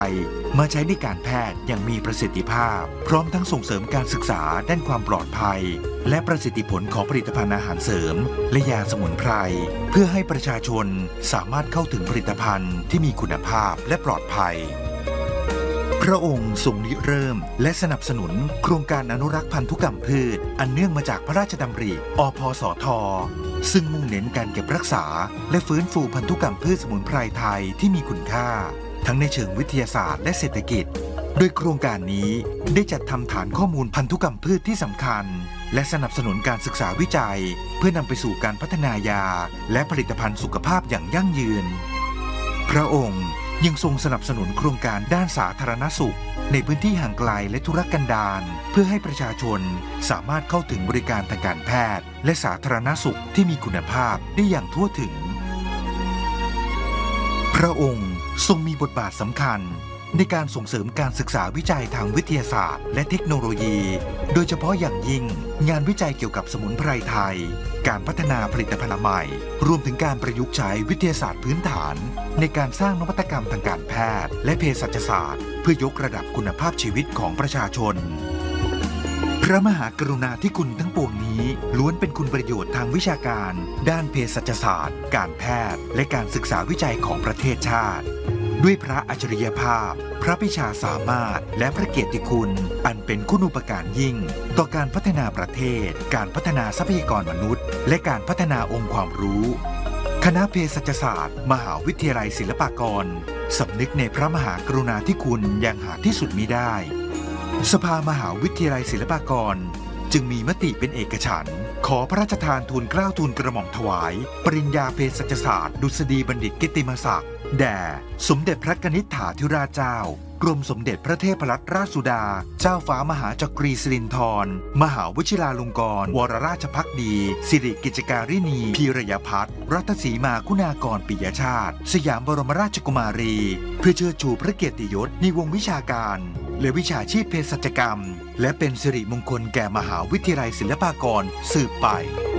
มาใช้ในการแพทย์อย่างมีประสิทธิภาพพร้อมทั้งส่งเสริมการศึกษาด้านความปลอดภัยและประสิทธิผลของผลิตภัณฑ์อาหารเสริมและยาสมุนไพรเพื่อให้ประชาชนสามารถเข้าถึงผลิตภัณฑ์ที่มีคุณภาพและปลอดภัยพระองค์ทรงริเริ่มและสนับสนุนโครงการอนุรักษ์พันธุกรรมพืชอันเนื่องมาจากพระราชดำริอพสท.ซึ่งมุ่งเน้นการเก็บรักษาและฟื้นฟูพันธุกรรมพืชสมุนไพรไทยที่มีคุณค่าทั้งในเชิงวิทยาศาสตร์และเศรษฐกิจโดยโครงการนี้ได้จัดทำฐานข้อมูลพันธุกรรมพืชที่สำคัญและสนับสนุนการศึกษาวิจัยเพื่อนำไปสู่การพัฒนายาและผลิตภัณฑ์สุขภาพอย่างยั่งยืนพระองค์ยังทรงสนับสนุนโครงการด้านสาธารณสุขในพื้นที่ห่างไกลและทุรกันดารเพื่อให้ประชาชนสามารถเข้าถึงบริการทางการแพทย์และสาธารณสุขที่มีคุณภาพได้อย่างทั่วถึงพระองค์ทรงมีบทบาทสำคัญในการส่งเสริมการศึกษาวิจัยทางวิทยาศาสตร์และเทคโนโลยีโดยเฉพาะอย่างยิ่งงานวิจัยเกี่ยวกับสมุนไพรไทยการพัฒนาผลิตภัณฑ์ใหม่รวมถึงการประยุกต์ใช้วิทยาศาสตร์พื้นฐานในการสร้างนวัตกรรมทางการแพทย์และเภสัชศาสตร์เพื่อยกระดับคุณภาพชีวิตของประชาชนพระมหากรุณาธิคุณทั้งปวงนี้ล้วนเป็นคุณประโยชน์ทางวิชาการด้านเภสัชศาสตร์การแพทย์และการศึกษาวิจัยของประเทศชาติด้วยพระอัจฉริยภาพพระปิชาสามารถและพระเกียรติคุณอันเป็นคุณูปการยิ่งต่อการพัฒนาประเทศการพัฒนาทรัพยากรมนุษย์และการพัฒนาองค์ความรู้คณะเภสัชศาสตร์มหาวิทยาลัยศิลปากรสำนึกในพระมหากรุณาธิคุณอย่างหาที่สุดมิได้สภามหาวิทยาลัยศิลปากรจึงมีมติเป็นเอกฉันท์ขอพระราชทานทูลเกล้าทูลกระหม่อมถวายปริญญาเภสัชศาสตร์ดุษฎีบัณฑิตกิตติมศักดิ์แด่สมเด็จพระกนิษฐาธิราชเจ้ากรมสมเด็จพระเทพรัตนราชสุดาเจ้าฟ้ามหาจักรีสิรินธรมหาวชิราลงกรณวรราชภักดีสิริกิจการิณีพีรยพัฒน์รัตสีมาคุณากรปิยชาติสยามบรมราชกุมารีเพื่อเชิดชูพระเกียรติยศในวงวิชาการและวิชาชีพเภสัชกรรมและเป็นสิริมงคลแก่มหาวิทยาลัยศิลปากรสืบไป